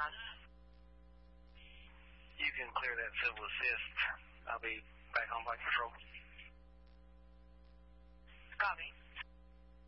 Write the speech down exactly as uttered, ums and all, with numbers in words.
nine. You can clear that civil assist. I'll be back on flight control.